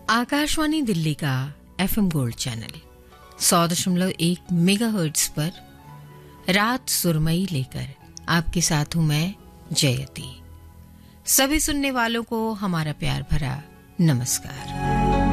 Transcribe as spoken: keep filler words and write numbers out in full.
आकाशवाणी दिल्ली का FM gold channel सौ दशमलव एक मेगाहर्ट्ज पर रात सुरमई लेकर आपके साथ हूं मैं जयती। सभी सुनने वालों को हमारा प्यार भरा नमस्कार।